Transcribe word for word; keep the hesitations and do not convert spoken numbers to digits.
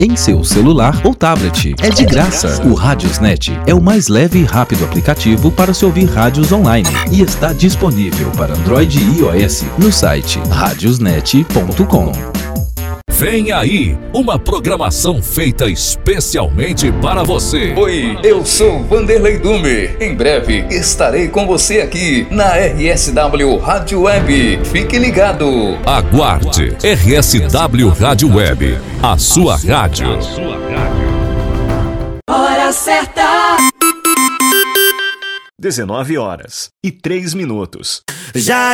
em seu celular ou tablet. É de graça. O Radiosnet é o mais leve e rápido aplicativo para se ouvir rádios online e está disponível para Android e iOS no site radiosnet ponto com. Vem aí, uma programação feita especialmente para você. Oi, eu sou Vanderlei Dume. Em breve estarei com você aqui na R S W Rádio Web. Fique ligado. Aguarde. R S W Rádio Web, a sua rádio. Hora certa. dezenove horas e três minutos. Já